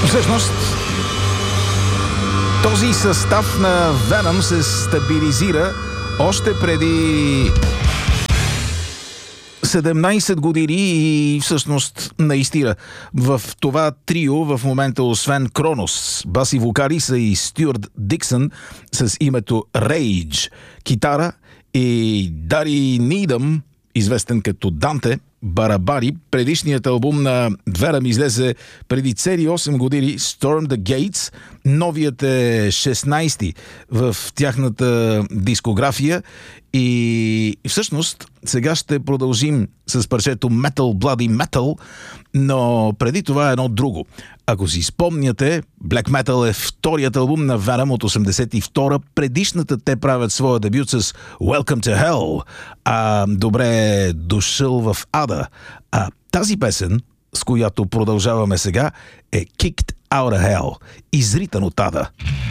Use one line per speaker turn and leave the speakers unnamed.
Всъщност, този състав на Venom се стабилизира още преди 17 години и всъщност наистина в това трио в момента освен Кронос, баси вокалиса и Стюарт Диксън с името Rage, китара и Дари Нидъм, известен като Данте, барабари. Предишният албум на Venom излезе преди цели 8 години, Storm the Gates. Новият е 16-ти в тяхната дискография и всъщност сега ще продължим с парчето Metal Bloody Metal, но преди това едно друго. Ако си спомняте, Black Metal е вторият албум на Venom от 82-а. Предишната те правят своя дебют с Welcome to Hell. Добре дошъл в ада. Тази песен, с която продължаваме сега, е Kicked Out of Hell. Изритан от ада.